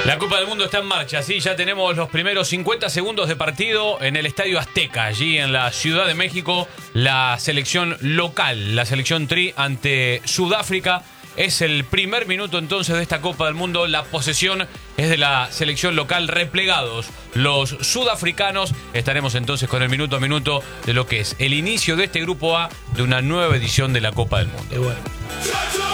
La Copa del Mundo está en marcha, sí, ya tenemos los primeros 50 segundos de partido en el Estadio Azteca, allí en la Ciudad de México, la selección local, la selección Tri ante Sudáfrica. Es el primer minuto entonces de esta Copa del Mundo, la posesión es de la selección local, replegados los sudafricanos. Estaremos entonces con el minuto a minuto de lo que es el inicio de este Grupo A de una nueva edición de la Copa del Mundo.